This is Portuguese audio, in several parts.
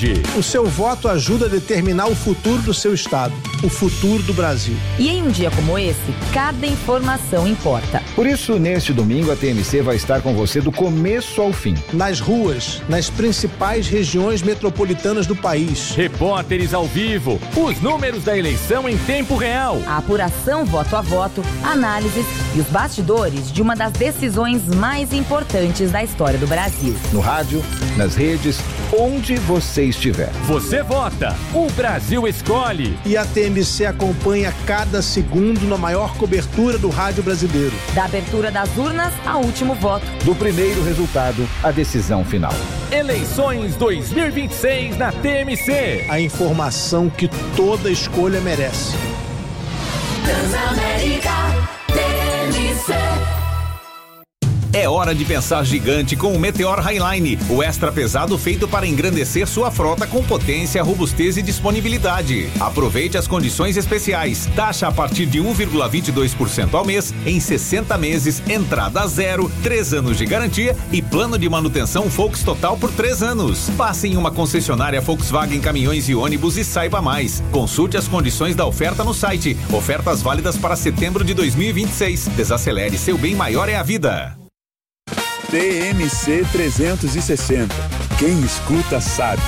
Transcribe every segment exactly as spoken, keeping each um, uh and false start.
O seu voto ajuda a determinar o futuro do seu estado, o futuro do Brasil. E em um dia como esse, cada informação importa. Por isso, neste domingo, a T M C vai estar com você do começo ao fim. Nas ruas, nas principais regiões metropolitanas do país. Repórteres ao vivo, os números da eleição em tempo real. A apuração voto a voto, análises e os bastidores de uma das decisões mais importantes da história do Brasil. No rádio, nas redes, onde você estiver. Você vota, o Brasil escolhe. E a T M C acompanha cada segundo na maior cobertura do rádio brasileiro. Da abertura das urnas ao último voto. Do primeiro resultado à decisão final. Eleições dois mil e vinte e seis na T M C. A informação que toda escolha merece. Transamérica T M C. É hora de pensar gigante com o Meteor Highline, o extra pesado feito para engrandecer sua frota com potência, robustez e disponibilidade. Aproveite as condições especiais. Taxa a partir de um vírgula vinte e dois por cento ao mês, em sessenta meses, entrada zero, três anos de garantia e plano de manutenção Volks Total por três anos. Passe em uma concessionária Volkswagen Caminhões e Ônibus e saiba mais. Consulte as condições da oferta no site. Ofertas válidas para setembro de dois mil e vinte e seis. Desacelere, seu bem maior é a vida. T M C trezentos e sessenta. Quem escuta sabe.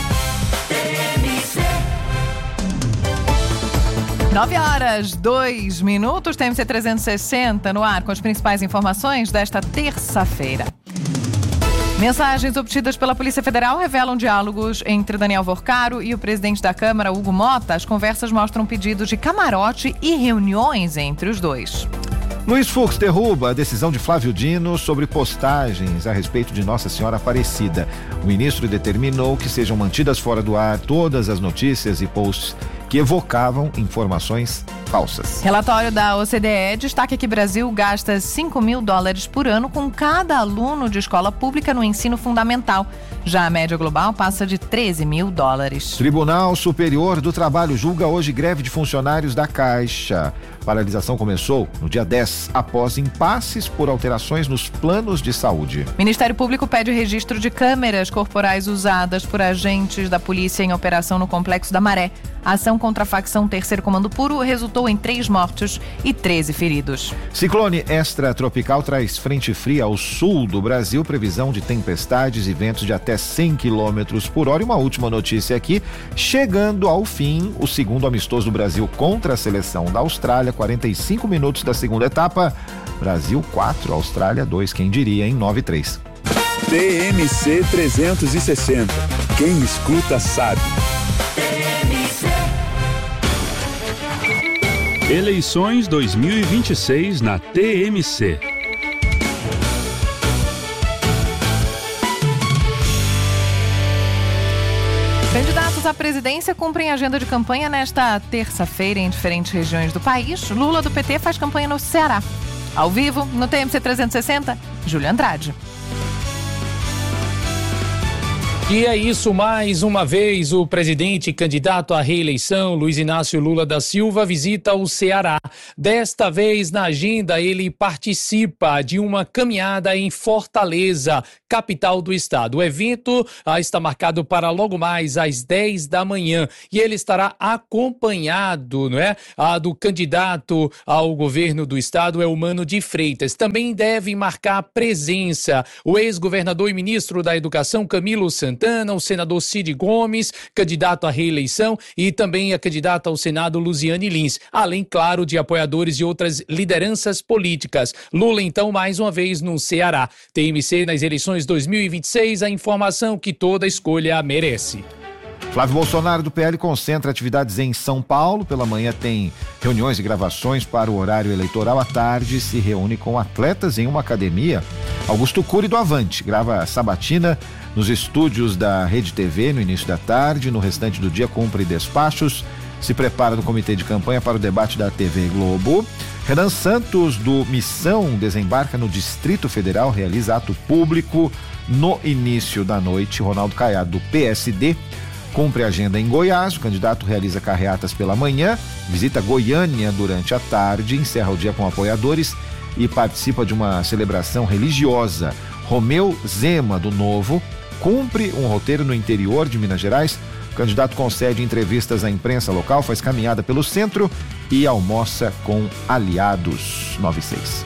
nove horas, dois minutos, T M C trezentos e sessenta no ar com as principais informações desta terça-feira. Mensagens obtidas pela Polícia Federal revelam diálogos entre Daniel Vorcaro e o presidente da Câmara, Hugo Mota. As conversas mostram pedidos de camarote e reuniões entre os dois. Luiz Fux derruba a decisão de Flávio Dino sobre postagens a respeito de Nossa Senhora Aparecida. O ministro determinou que sejam mantidas fora do ar todas as notícias e posts que evocavam informações falsas. Relatório da O C D E destaca que o Brasil gasta cinco mil dólares por ano com cada aluno de escola pública no ensino fundamental. Já a média global passa de treze mil dólares. Tribunal Superior do Trabalho julga hoje greve de funcionários da Caixa. Paralisação começou no dia dez, após impasses por alterações nos planos de saúde. Ministério Público pede registro de câmeras corporais usadas por agentes da polícia em operação no Complexo da Maré. A ação contra a facção Terceiro Comando Puro resultou em três mortos e treze feridos. Ciclone extratropical traz frente fria ao sul do Brasil, previsão de tempestades e ventos de até cem quilômetros por hora. E uma última notícia aqui, chegando ao fim, o segundo amistoso do Brasil contra a seleção da Austrália, quarenta e cinco minutos da segunda etapa, Brasil quatro, Austrália dois, quem diria, em nove a três. T M C trezentos e sessenta, quem escuta sabe. Eleições dois mil e vinte e seis na T M C. Candidatos à presidência cumprem agenda de campanha nesta terça-feira em diferentes regiões do país. Lula do P T faz campanha no Ceará. Ao vivo, no T M C trezentos e sessenta, Júlio Andrade. E é isso, mais uma vez, o presidente e candidato à reeleição, Luiz Inácio Lula da Silva, visita o Ceará. Desta vez, na agenda, ele participa de uma caminhada em Fortaleza, capital do estado. O evento ah, está marcado para logo mais às dez da manhã e ele estará acompanhado, não é, ah, do candidato ao governo do estado, Eumano de Freitas. Também deve marcar presença o ex-governador e ministro da Educação, Camilo Santana, o senador Cid Gomes, candidato à reeleição, e também a candidata ao Senado, Luziane Lins, além, claro, de apoiadores e outras lideranças políticas. Lula, então, mais uma vez no Ceará. T M C nas eleições dois mil e vinte e seis, a informação que toda escolha merece. Flávio Bolsonaro do P L concentra atividades em São Paulo. Pela manhã tem reuniões e gravações para o horário eleitoral. À tarde se reúne com atletas em uma academia. Augusto Cury do Avante grava sabatina nos estúdios da Rede T V no início da tarde. No restante do dia cumpre despachos. Se prepara no comitê de campanha para o debate da T V Globo. Renan Santos do Missão desembarca no Distrito Federal, realiza ato público no início da noite. Ronaldo Caiado do P S D cumpre agenda em Goiás. O candidato realiza carreatas pela manhã, visita Goiânia durante a tarde, encerra o dia com apoiadores e participa de uma celebração religiosa. Romeu Zema do Novo cumpre um roteiro no interior de Minas Gerais O candidato concede entrevistas à imprensa local, faz caminhada pelo centro e almoça com aliados. nove e seis.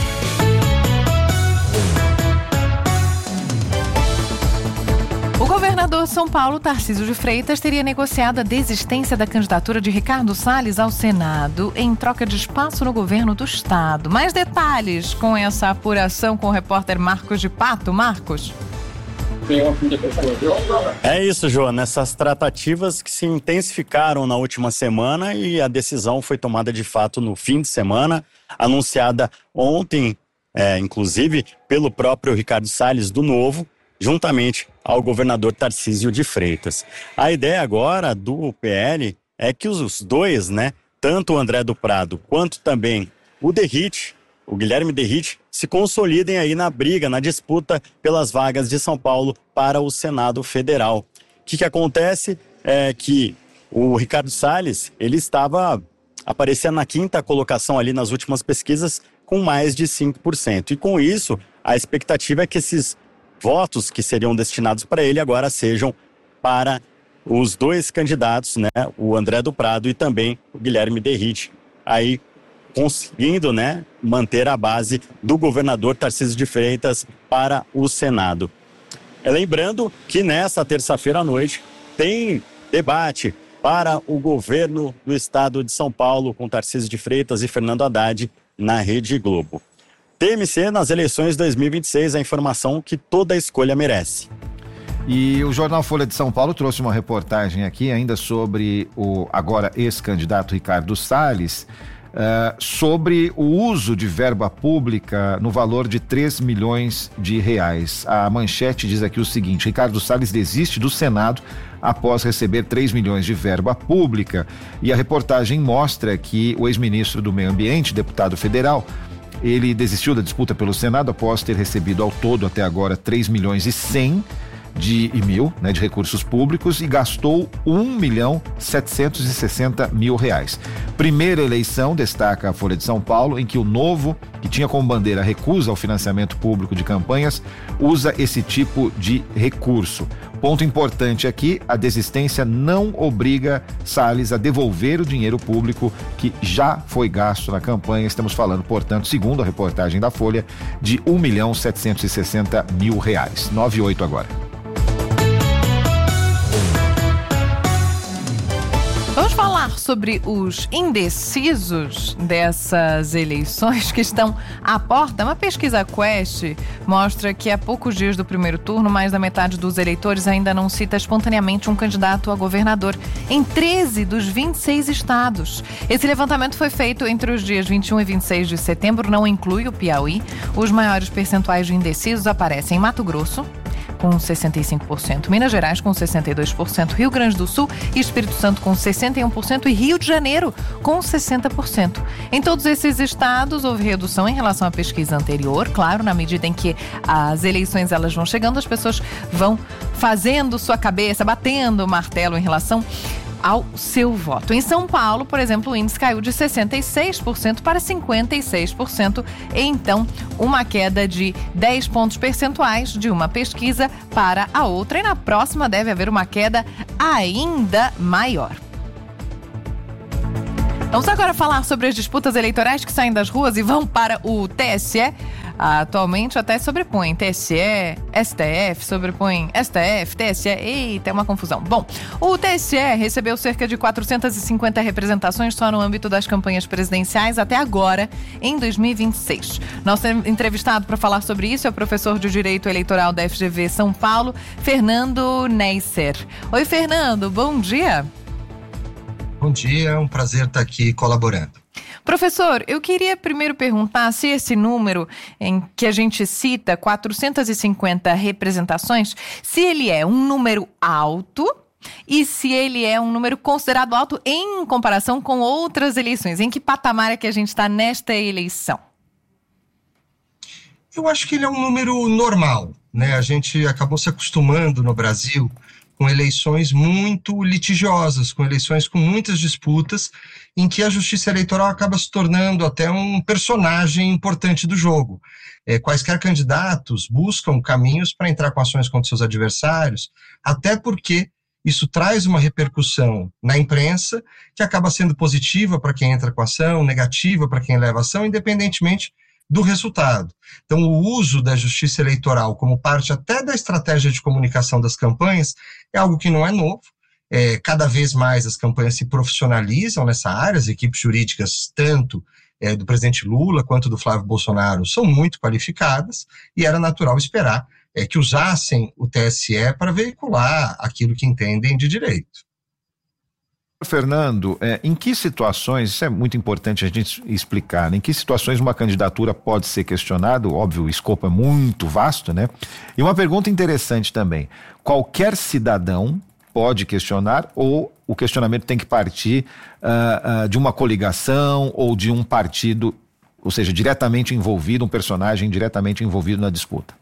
O governador de São Paulo, Tarcísio de Freitas, teria negociado a desistência da candidatura de Ricardo Salles ao Senado em troca de espaço no governo do estado. Mais detalhes com essa apuração com o repórter Marcos de Pato. Marcos. É isso, Joana. Essas tratativas que se intensificaram na última semana e a decisão foi tomada de fato no fim de semana, anunciada ontem, é, inclusive, pelo próprio Ricardo Salles do Novo, juntamente ao governador Tarcísio de Freitas. A ideia agora do P L é que os dois, né, tanto o André do Prado quanto também o Derrite, o Guilherme Derrite, se consolidem aí na briga, na disputa pelas vagas de São Paulo para o Senado Federal. O que que acontece é que o Ricardo Salles, ele estava aparecendo na quinta colocação ali nas últimas pesquisas com mais de cinco por cento. E com isso, a expectativa é que esses votos que seriam destinados para ele agora sejam para os dois candidatos, né, o André do Prado e também o Guilherme Derrite, aí conseguindo, né, manter a base do governador Tarcísio de Freitas para o Senado. Lembrando que nesta terça-feira à noite tem debate para o governo do estado de São Paulo com Tarcísio de Freitas e Fernando Haddad na Rede Globo. T M C nas eleições dois mil e vinte e seis, a informação que toda escolha merece. E o jornal Folha de São Paulo trouxe uma reportagem aqui ainda sobre o agora ex-candidato Ricardo Salles, uh, sobre o uso de verba pública no valor de três milhões de reais. A manchete diz aqui o seguinte: Ricardo Salles desiste do Senado após receber três milhões de verba pública. E a reportagem mostra que o ex-ministro do Meio Ambiente, deputado federal, ele desistiu da disputa pelo Senado após ter recebido ao todo até agora três milhões e cem de e mil, né, de recursos públicos e gastou um milhão setecentos e sessenta mil reais. Primeira eleição, destaca a Folha de São Paulo, em que o Novo, que tinha como bandeira a recusa ao financiamento público de campanhas, usa esse tipo de recurso. Ponto importante aqui: a desistência não obriga Salles a devolver o dinheiro público que já foi gasto na campanha. Estamos falando, portanto, segundo a reportagem da Folha, de um milhão setecentos e sessenta mil reais. nove e oito agora. Vamos falar sobre os indecisos dessas eleições que estão à porta. Uma pesquisa Quest mostra que há poucos dias do primeiro turno, mais da metade dos eleitores ainda não cita espontaneamente um candidato a governador em treze dos vinte e seis estados. Esse levantamento foi feito entre os dias vinte e um e vinte e seis de setembro, não inclui o Piauí. Os maiores percentuais de indecisos aparecem em Mato Grosso, com sessenta e cinco por cento, Minas Gerais com sessenta e dois por cento, Rio Grande do Sul e Espírito Santo com sessenta e um por cento e Rio de Janeiro com sessenta por cento. Em todos esses estados houve redução em relação à pesquisa anterior, claro, na medida em que as eleições elas vão chegando, as pessoas vão fazendo sua cabeça, batendo o martelo em relação ao seu voto. Em São Paulo, por exemplo, o índice caiu de sessenta e seis por cento para cinquenta e seis por cento, então uma queda de dez pontos percentuais de uma pesquisa para a outra, e na próxima deve haver uma queda ainda maior. Vamos agora falar sobre as disputas eleitorais que saem das ruas e vão para o T S E. Atualmente até sobrepõe T S E, S T F, sobrepõe S T F, T S E, eita, é uma confusão. Bom, o T S E recebeu cerca de quatrocentas e cinquenta representações só no âmbito das campanhas presidenciais até agora, em dois mil e vinte e seis. Nosso entrevistado para falar sobre isso é o professor de Direito Eleitoral da F G V São Paulo, Fernando Neisser. Oi, Fernando, bom dia. Bom dia, é um prazer estar aqui colaborando. Professor, eu queria primeiro perguntar se esse número em que a gente cita, quatrocentas e cinquenta representações, se ele é um número alto e se ele é um número considerado alto em comparação com outras eleições. Em que patamar é que a gente está nesta eleição? Eu acho que ele é um número normal, né? A gente acabou se acostumando no Brasil com eleições muito litigiosas, com eleições com muitas disputas, em que a justiça eleitoral acaba se tornando até um personagem importante do jogo. É, quaisquer candidatos buscam caminhos para entrar com ações contra seus adversários, até porque isso traz uma repercussão na imprensa que acaba sendo positiva para quem entra com a ação, negativa para quem leva a ação, independentemente do resultado. Então, o uso da justiça eleitoral como parte até da estratégia de comunicação das campanhas é algo que não é novo. É, cada vez mais as campanhas se profissionalizam nessa área, as equipes jurídicas, tanto é, do presidente Lula quanto do Flávio Bolsonaro, são muito qualificadas, e era natural esperar é, que usassem o T S E para veicular aquilo que entendem de direito. Fernando, é, em que situações, isso é muito importante a gente explicar, né? Em que situações uma candidatura pode ser questionada? Óbvio, o escopo é muito vasto, né? E uma pergunta interessante também, qualquer cidadão pode questionar ou o questionamento tem que partir uh, uh, de uma coligação ou de um partido, ou seja, diretamente envolvido, um personagem diretamente envolvido na disputa?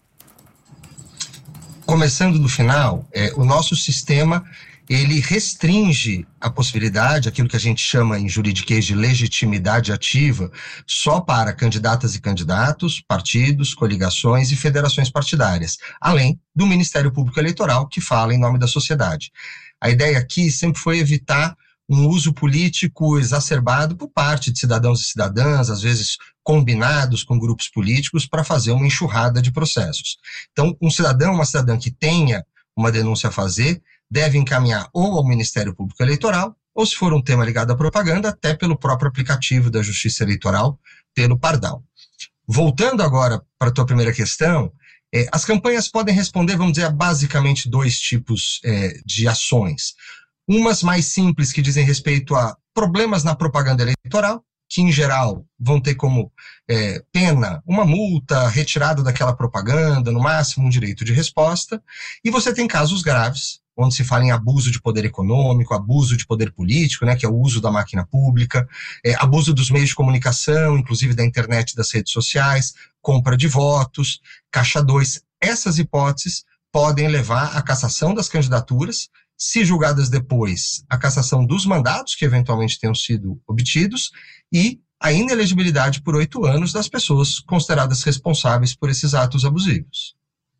Começando do final, é, o nosso sistema, ele restringe a possibilidade, aquilo que a gente chama em juridiquês de legitimidade ativa, só para candidatas e candidatos, partidos, coligações e federações partidárias, além do Ministério Público Eleitoral, que fala em nome da sociedade. A ideia aqui sempre foi evitar um uso político exacerbado por parte de cidadãos e cidadãs, às vezes combinados com grupos políticos, para fazer uma enxurrada de processos. Então, um cidadão, uma cidadã que tenha uma denúncia a fazer, deve encaminhar ou ao Ministério Público Eleitoral, ou se for um tema ligado à propaganda, até pelo próprio aplicativo da Justiça Eleitoral, pelo Pardal. Voltando agora para a tua primeira questão, eh, as campanhas podem responder, vamos dizer, a basicamente dois tipos eh, de ações. Umas mais simples, que dizem respeito a problemas na propaganda eleitoral, que em geral vão ter como é, pena uma multa, retirada daquela propaganda, no máximo um direito de resposta. E você tem casos graves, onde se fala em abuso de poder econômico, abuso de poder político, né, que é o uso da máquina pública, é, abuso dos meios de comunicação, inclusive da internet e das redes sociais, compra de votos, caixa dois. Essas hipóteses podem levar à cassação das candidaturas, se julgadas depois, a cassação dos mandatos que eventualmente tenham sido obtidos e a inelegibilidade por oito anos das pessoas consideradas responsáveis por esses atos abusivos.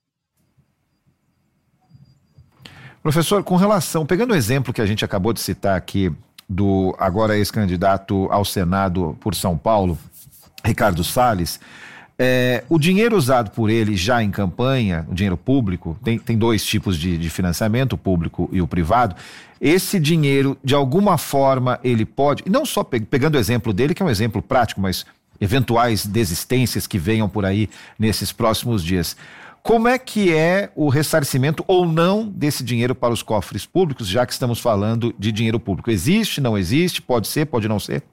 Professor, com relação, pegando o exemplo que a gente acabou de citar aqui do agora ex-candidato ao Senado por São Paulo, Ricardo Salles, É, o dinheiro usado por ele já em campanha, o dinheiro público, tem, tem dois tipos de, de financiamento, o público e o privado. Esse dinheiro, de alguma forma, ele pode, não só pe, pegando o exemplo dele, que é um exemplo prático, mas eventuais desistências que venham por aí nesses próximos dias. Como é que é o ressarcimento ou não desse dinheiro para os cofres públicos, já que estamos falando de dinheiro público? Existe, não existe, pode ser, pode não ser?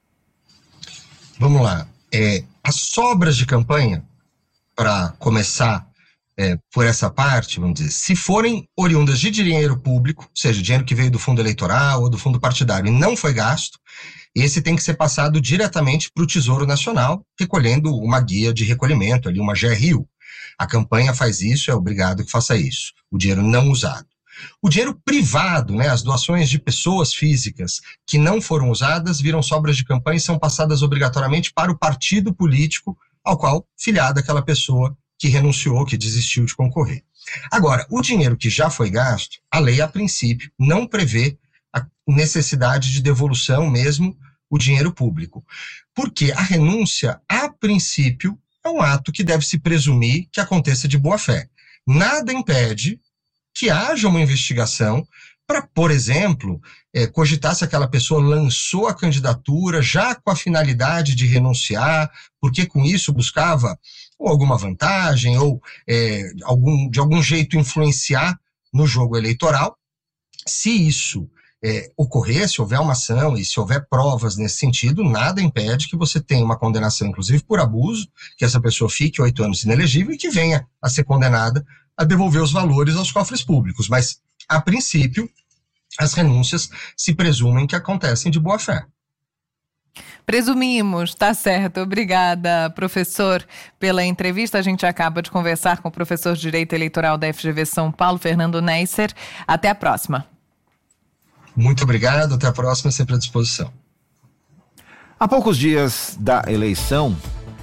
Vamos lá. É, as sobras de campanha, para começar é, por essa parte, vamos dizer, se forem oriundas de dinheiro público, ou seja, dinheiro que veio do fundo eleitoral ou do fundo partidário e não foi gasto, esse tem que ser passado diretamente para o Tesouro Nacional, recolhendo uma guia de recolhimento, ali uma G R U. A campanha faz isso, é obrigado que faça isso, o dinheiro não usado. O dinheiro privado, né, as doações de pessoas físicas que não foram usadas, viram sobras de campanha e são passadas obrigatoriamente para o partido político ao qual filiada aquela pessoa que renunciou, que desistiu de concorrer. Agora, o dinheiro que já foi gasto, a lei, a princípio, não prevê a necessidade de devolução mesmo o dinheiro público. Porque a renúncia, a princípio, é um ato que deve se presumir que aconteça de boa fé. Nada impede que haja uma investigação para, por exemplo, é, cogitar se aquela pessoa lançou a candidatura já com a finalidade de renunciar, porque com isso buscava ou alguma vantagem ou é, algum, de algum jeito influenciar no jogo eleitoral. Se isso é, ocorrer, se houver uma ação e se houver provas nesse sentido, nada impede que você tenha uma condenação, inclusive por abuso, que essa pessoa fique oito anos inelegível e que venha a ser condenada a devolver os valores aos cofres públicos, mas, a princípio, as renúncias se presumem que acontecem de boa fé. Presumimos, tá certo. Obrigada, professor, pela entrevista. A gente acaba de conversar com o professor de Direito Eleitoral da F G V São Paulo, Fernando Neisser. Até a próxima. Muito obrigado, até a próxima, sempre à disposição. Há poucos dias da eleição,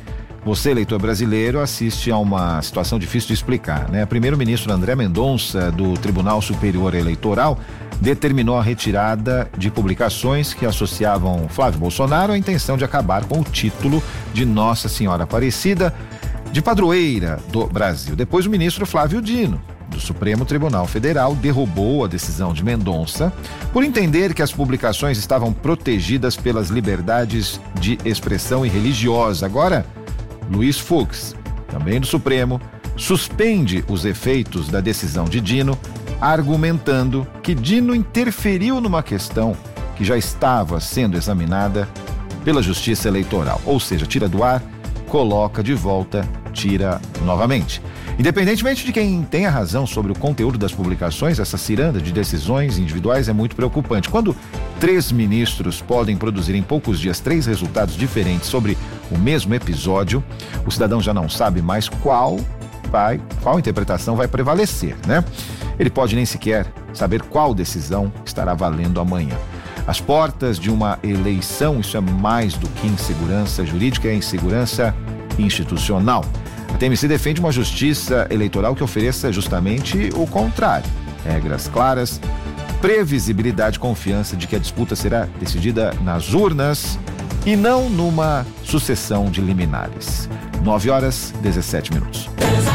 Você, eleitor brasileiro, assiste a uma situação difícil de explicar, né? Primeiro-ministro André Mendonça, do Tribunal Superior Eleitoral, determinou a retirada de publicações que associavam Flávio Bolsonaro à intenção de acabar com o título de Nossa Senhora Aparecida de padroeira do Brasil. Depois, o ministro Flávio Dino, do Supremo Tribunal Federal, derrubou a decisão de Mendonça por entender que as publicações estavam protegidas pelas liberdades de expressão e religiosa. Agora, Luiz Fux, também do Supremo, suspende os efeitos da decisão de Dino, argumentando que Dino interferiu numa questão que já estava sendo examinada pela Justiça Eleitoral, ou seja, tira do ar, coloca de volta, tira novamente. Independentemente de quem tenha razão sobre o conteúdo das publicações, essa ciranda de decisões individuais é muito preocupante. Quando três ministros podem produzir em poucos dias três resultados diferentes sobre o mesmo episódio, o cidadão já não sabe mais qual vai, qual interpretação vai prevalecer, né? Ele pode nem sequer saber qual decisão estará valendo amanhã. As portas de uma eleição, isso é mais do que insegurança jurídica, é insegurança institucional. A T M C defende uma justiça eleitoral que ofereça justamente o contrário. Regras claras, previsibilidade e confiança de que a disputa será decidida nas urnas e não numa sucessão de liminares. nove horas, dezessete minutos.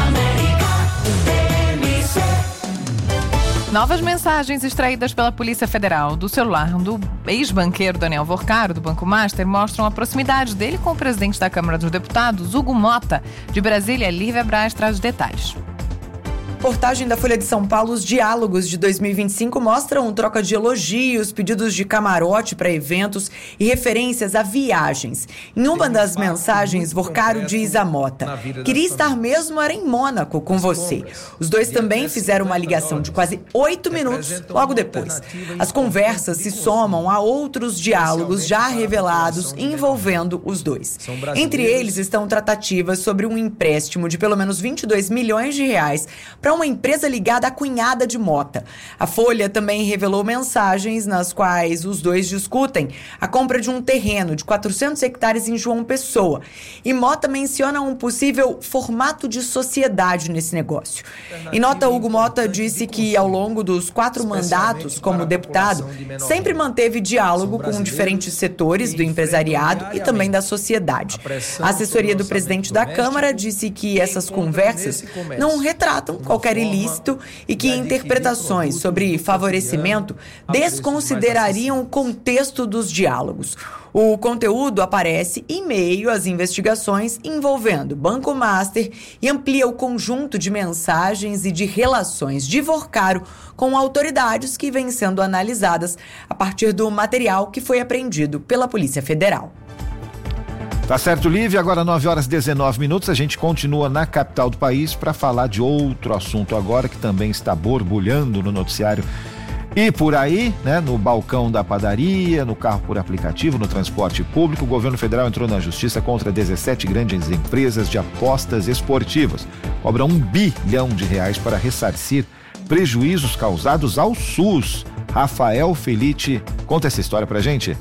Novas mensagens extraídas pela Polícia Federal do celular do ex-banqueiro Daniel Vorcaro, do Banco Master, mostram a proximidade dele com o presidente da Câmara dos Deputados, Hugo Mota. De Brasília, Lívia Braz traz os detalhes. Reportagem da Folha de São Paulo, os diálogos de dois mil e vinte e cinco mostram troca de elogios, pedidos de camarote para eventos e referências a viagens. Em uma das mensagens, Vorcaro diz a Mota: queria estar mesmo era em Mônaco com você. Os dois também fizeram uma ligação de quase oito minutos logo depois. As conversas se somam a outros diálogos já revelados envolvendo os dois. Entre eles estão tratativas sobre um empréstimo de pelo menos vinte e dois milhões de reais para uma empresa ligada à cunhada de Mota. A Folha também revelou mensagens nas quais os dois discutem a compra de um terreno de quatrocentos hectares em João Pessoa. E Mota menciona um possível formato de sociedade nesse negócio. Em nota, Hugo Mota disse que ao longo dos quatro mandatos como deputado, sempre manteve diálogo com diferentes setores do empresariado e também da sociedade. A assessoria do presidente da Câmara disse que essas conversas não retratam qualquer ilícito e que interpretações sobre favorecimento desconsiderariam o contexto dos diálogos. O conteúdo aparece em meio às investigações envolvendo Banco Master e amplia o conjunto de mensagens e de relações de Vorcaro com autoridades que vêm sendo analisadas a partir do material que foi apreendido pela Polícia Federal. Tá certo, Lívia. Agora nove horas e dezenove minutos, a gente continua na capital do país para falar de outro assunto agora que também está borbulhando no noticiário e por aí, né? No balcão da padaria, no carro por aplicativo, no transporte público. O governo federal entrou na justiça contra dezessete grandes empresas de apostas esportivas. Cobra um bilhão de reais para ressarcir prejuízos causados ao SUS. Rafael Felite conta essa história pra gente.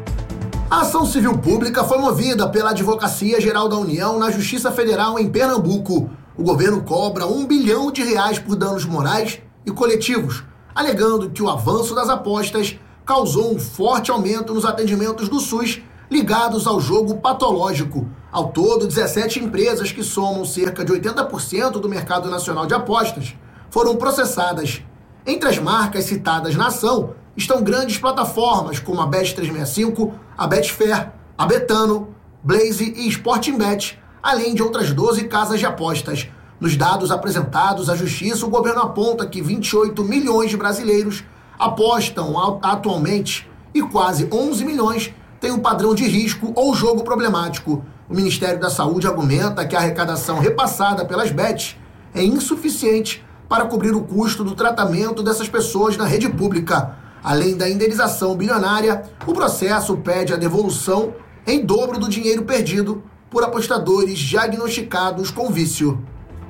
A ação civil pública foi movida pela Advocacia Geral da União na Justiça Federal em Pernambuco. O governo cobra um bilhão de reais por danos morais e coletivos, alegando que o avanço das apostas causou um forte aumento nos atendimentos do SUS ligados ao jogo patológico. Ao todo, dezessete empresas que somam cerca de oitenta por cento do mercado nacional de apostas foram processadas. Entre as marcas citadas na ação estão grandes plataformas como a Bet trezentos e sessenta e cinco, a Betfair, a Betano, Blaze e Sportingbet, além de outras doze casas de apostas. Nos dados apresentados à Justiça, o governo aponta que vinte e oito milhões de brasileiros apostam atualmente e quase onze milhões têm um padrão de risco ou jogo problemático. O Ministério da Saúde argumenta que a arrecadação repassada pelas bets é insuficiente para cobrir o custo do tratamento dessas pessoas na rede pública. Além da indenização bilionária, o processo pede a devolução em dobro do dinheiro perdido por apostadores diagnosticados com vício.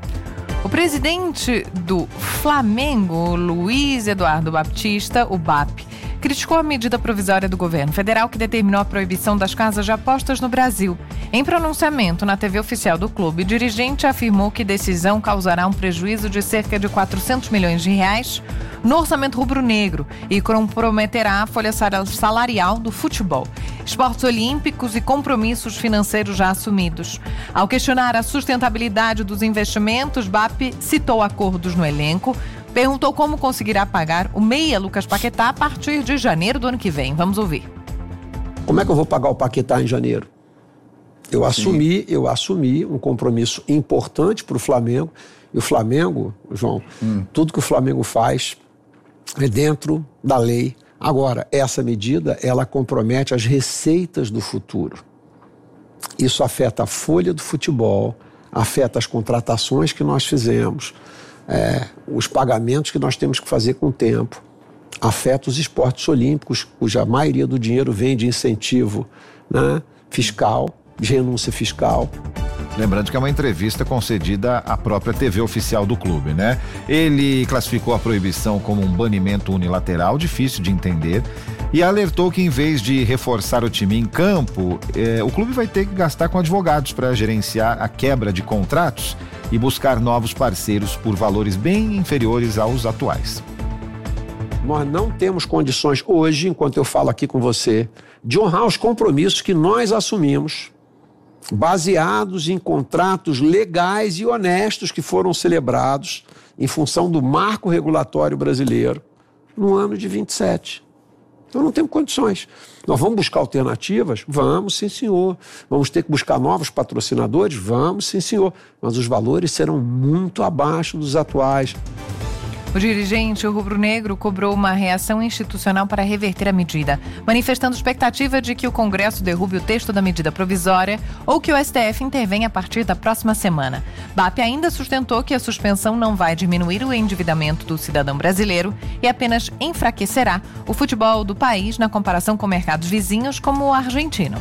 O presidente do Flamengo, Luiz Eduardo Baptista, o B A P, criticou a medida provisória do governo federal que determinou a proibição das casas de apostas no Brasil. Em pronunciamento na T V oficial do clube, o dirigente afirmou que decisão causará um prejuízo de cerca de quatrocentos milhões de reais no orçamento rubro-negro e comprometerá a folha salarial do futebol, esportes olímpicos e compromissos financeiros já assumidos. Ao questionar a sustentabilidade dos investimentos, B A P citou acordos no elenco, perguntou como conseguirá pagar o meia Lucas Paquetá a partir de janeiro do ano que vem. Vamos ouvir. Como é que eu vou pagar o Paquetá em janeiro? Eu assumi, eu assumi um compromisso importante para o Flamengo. E o Flamengo, João, hum. tudo que o Flamengo faz é dentro da lei. Agora, essa medida, ela compromete as receitas do futuro. Isso afeta a folha do futebol, afeta as contratações que nós fizemos, é, os pagamentos que nós temos que fazer com o tempo, afeta os esportes olímpicos, cuja maioria do dinheiro vem de incentivo, né, fiscal, de renúncia fiscal. Lembrando que é uma entrevista concedida à própria T V oficial do clube, né? Ele classificou a proibição como um banimento unilateral, difícil de entender, e alertou que em vez de reforçar o time em campo, eh, o clube vai ter que gastar com advogados para gerenciar a quebra de contratos e buscar novos parceiros por valores bem inferiores aos atuais. Nós não temos condições hoje, enquanto eu falo aqui com você, de honrar os compromissos que nós assumimos, baseados em contratos legais e honestos que foram celebrados em função do marco regulatório brasileiro no ano de vinte e sete. Então não temos condições. Nós vamos buscar alternativas? Vamos, sim, senhor. Vamos ter que buscar novos patrocinadores? Vamos, sim, senhor. Mas os valores serão muito abaixo dos atuais. O dirigente rubro-negro cobrou uma reação institucional para reverter a medida, manifestando expectativa de que o Congresso derrube o texto da medida provisória ou que o S T F intervenha a partir da próxima semana. B A P ainda sustentou que a suspensão não vai diminuir o endividamento do cidadão brasileiro e apenas enfraquecerá o futebol do país na comparação com mercados vizinhos como o argentino.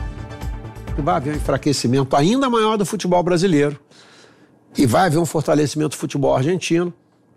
Vai haver um enfraquecimento ainda maior do futebol brasileiro e vai haver um fortalecimento do futebol argentino.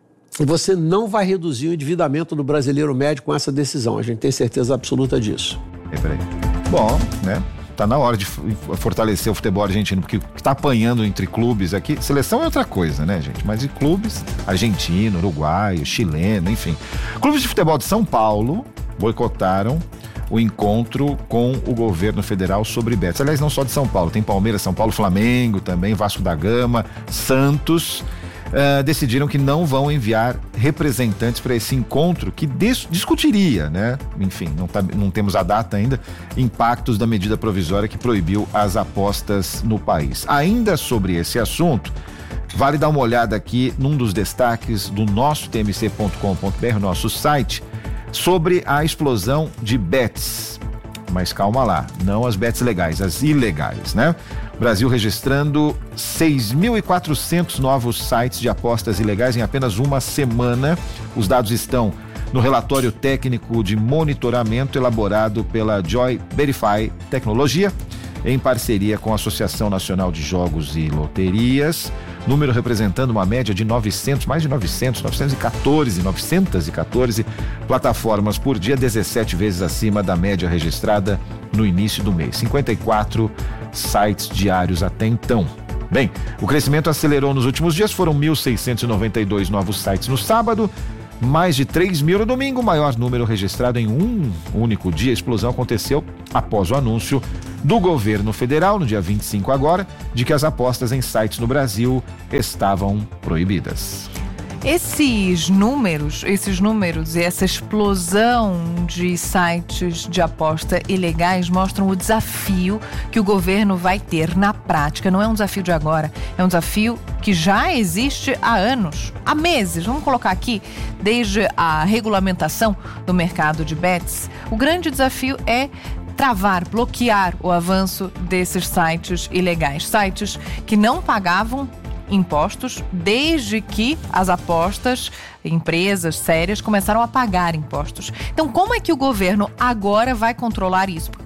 E você não vai reduzir o endividamento do brasileiro médio com essa decisão. A gente tem certeza absoluta disso. É, peraí. Bom, né? Tá na hora de fortalecer o futebol argentino, porque o que tá apanhando entre clubes aqui, seleção é outra coisa, né, gente? Mas e clubes argentino, uruguaio, chileno, enfim. Clubes de futebol de São Paulo boicotaram o encontro com o governo federal sobre bets. Aliás, não só de São Paulo, tem Palmeiras, São Paulo, Flamengo também, Vasco da Gama, Santos. Uh, decidiram que não vão enviar representantes para esse encontro que dis- discutiria, né? Enfim, não, tá, não temos a data ainda, impactos da medida provisória que proibiu as apostas no país. Ainda sobre esse assunto, vale dar uma olhada aqui num dos destaques do nosso T M C ponto com ponto b r, nosso site, sobre a explosão de bets. Mas calma lá, não as bets legais, as ilegais, né? Brasil registrando seis mil e quatrocentos novos sites de apostas ilegais em apenas uma semana. Os dados estão no relatório técnico de monitoramento elaborado pela Joy Verify Tecnologia, em parceria com a Associação Nacional de Jogos e Loterias, número representando uma média de novecentos, mais de novecentos, novecentos e quatorze, novecentos e quatorze plataformas por dia, dezessete vezes acima da média registrada no início do mês, cinquenta e quatro sites diários até então. Bem, o crescimento acelerou nos últimos dias, foram mil seiscentos e noventa e dois novos sites no sábado, mais de três mil no domingo, o maior número registrado em um único dia. A explosão aconteceu após o anúncio do governo federal, no dia vinte e cinco agora, de que as apostas em sites no Brasil estavam proibidas. Esses números, esses números e essa explosão de sites de aposta ilegais mostram o desafio que o governo vai ter na prática. Não é um desafio de agora, é um desafio que já existe há anos, há meses. Vamos colocar aqui, desde a regulamentação do mercado de bets. O grande desafio é travar, bloquear o avanço desses sites ilegais. Sites que não pagavam impostos desde que as apostas, empresas sérias, começaram a pagar impostos. Então, como é que o governo agora vai controlar isso?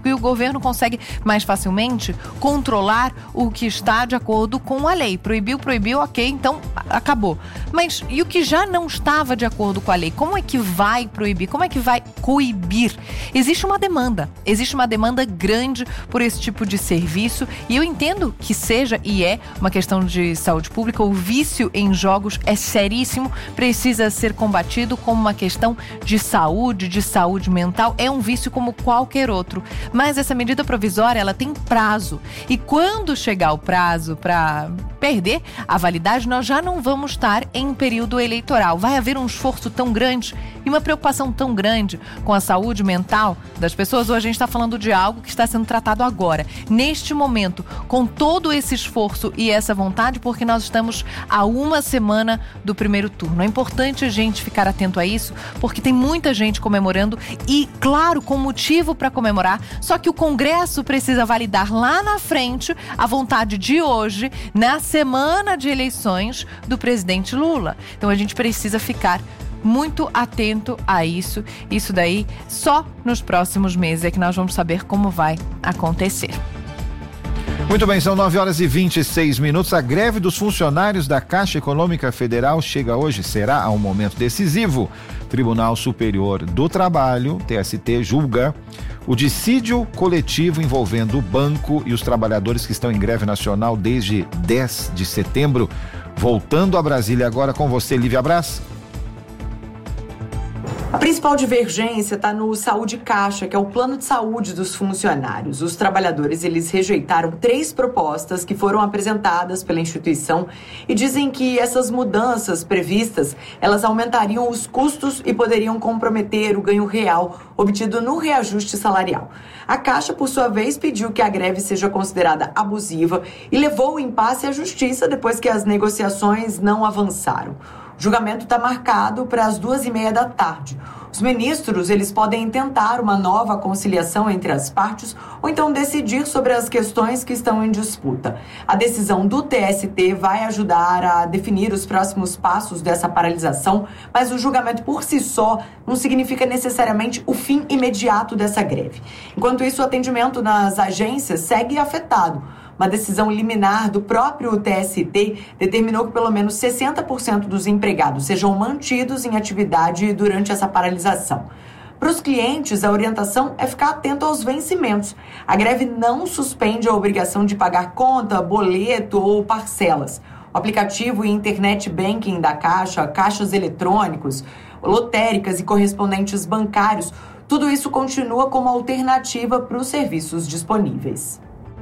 porque o governo consegue mais facilmente controlar o que está de acordo com a lei. Proibiu, proibiu, ok, então acabou. Mas e o que já não estava de acordo com a lei? Como é que vai proibir? Como é que vai coibir? Existe uma demanda, existe uma demanda grande por esse tipo de serviço e eu entendo que seja e é uma questão de saúde pública. O vício em jogos é seríssimo, precisa ser combatido como uma questão de saúde, de saúde mental. É um vício como qualquer outro, mas essa medida provisória ela tem prazo e quando chegar o prazo para perder a validade, nós já não vamos estar em período eleitoral. Vai haver um esforço tão grande e uma preocupação tão grande com a saúde mental das pessoas. Hoje a gente está falando de algo que está sendo tratado agora, neste momento, com todo esse esforço e essa vontade, porque nós estamos a uma semana do primeiro turno. É importante a gente ficar atento a isso, porque tem muita gente comemorando e, claro, com motivo para comemorar, só que o Congresso precisa validar lá na frente a vontade de hoje, na semana de eleições do presidente Lula. Então a gente precisa ficar muito atento a isso. Isso daí, só nos próximos meses é que nós vamos saber como vai acontecer. Muito bem, são nove horas e vinte e seis minutos. A greve dos funcionários da Caixa Econômica Federal chega hoje, será a um momento decisivo. Tribunal Superior do Trabalho, T S T, julga o dissídio coletivo envolvendo o banco e os trabalhadores que estão em greve nacional desde dez de setembro. Voltando a Brasília agora com você, Lívia Braz. A principal divergência está no Saúde Caixa, que é o plano de saúde dos funcionários. Os trabalhadores, eles rejeitaram três propostas que foram apresentadas pela instituição e dizem que essas mudanças previstas, elas aumentariam os custos e poderiam comprometer o ganho real obtido no reajuste salarial. A Caixa, por sua vez, pediu que a greve seja considerada abusiva e levou o impasse à justiça depois que as negociações não avançaram. O julgamento está marcado para as duas e meia da tarde. Os ministros, eles podem tentar uma nova conciliação entre as partes ou então decidir sobre as questões que estão em disputa. A decisão do T S T vai ajudar a definir os próximos passos dessa paralisação, mas o julgamento por si só não significa necessariamente o fim imediato dessa greve. Enquanto isso, o atendimento nas agências segue afetado. Uma decisão liminar do próprio T S T determinou que pelo menos sessenta por cento dos empregados sejam mantidos em atividade durante essa paralisação. Para os clientes, a orientação é ficar atento aos vencimentos. A greve não suspende a obrigação de pagar conta, boleto ou parcelas. O aplicativo e internet banking da Caixa, caixas eletrônicos, lotéricas e correspondentes bancários, tudo isso continua como alternativa para os serviços disponíveis.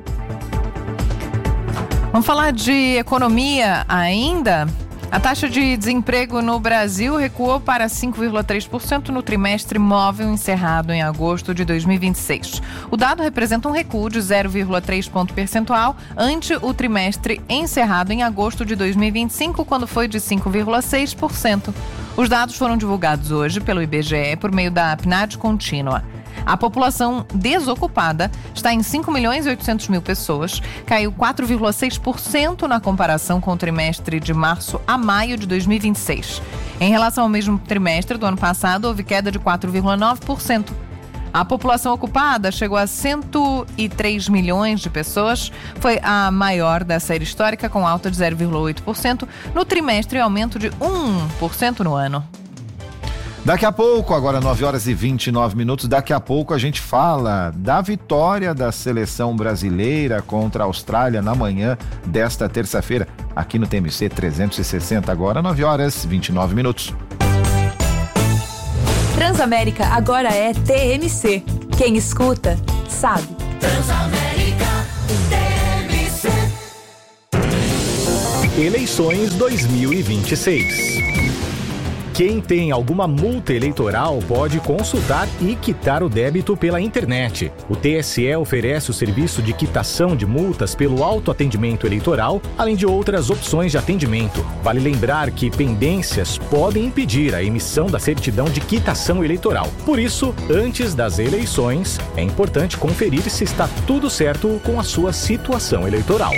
Vamos falar de economia ainda. A taxa de desemprego no Brasil recuou para cinco vírgula três por cento no trimestre móvel encerrado em agosto de dois mil e vinte e seis. O dado representa um recuo de zero vírgula três ponto percentual ante o trimestre encerrado em agosto de dois mil e vinte e cinco, quando foi de cinco vírgula seis por cento. Os dados foram divulgados hoje pelo I B G E por meio da P N A D contínua. A população desocupada está em cinco milhões e oitocentos mil pessoas, caiu quatro vírgula seis por cento na comparação com o trimestre de março a maio de dois mil e vinte e seis. Em relação ao mesmo trimestre do ano passado, houve queda de quatro vírgula nove por cento. A população ocupada chegou a cento e três milhões de pessoas, foi a maior da série histórica, com alta de zero vírgula oito por cento no trimestre e aumento de um por cento no ano. Daqui a pouco, agora nove horas e vinte e nove minutos, daqui a pouco a gente fala da vitória da seleção brasileira contra a Austrália na manhã desta terça-feira, aqui no T M C trezentos e sessenta, agora nove horas e vinte e nove minutos. Transamérica agora é T M C. Quem escuta, sabe. Transamérica, T M C. Eleições dois mil e vinte e seis. Quem tem alguma multa eleitoral pode consultar e quitar o débito pela internet. O T S E oferece o serviço de quitação de multas pelo autoatendimento eleitoral, além de outras opções de atendimento. Vale lembrar que pendências podem impedir a emissão da certidão de quitação eleitoral. Por isso, antes das eleições, é importante conferir se está tudo certo com a sua situação eleitoral.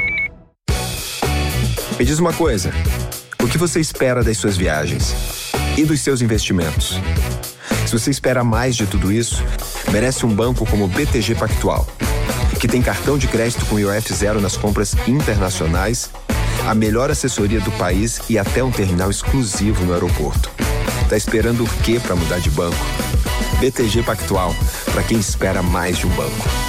Me diz uma coisa. O que você espera das suas viagens e dos seus investimentos? Se você espera mais de tudo isso, merece um banco como o B T G Pactual, que tem cartão de crédito com I O F zero nas compras internacionais, a melhor assessoria do país e até um terminal exclusivo no aeroporto. Tá esperando o quê para mudar de banco? B T G Pactual, para quem espera mais de um banco.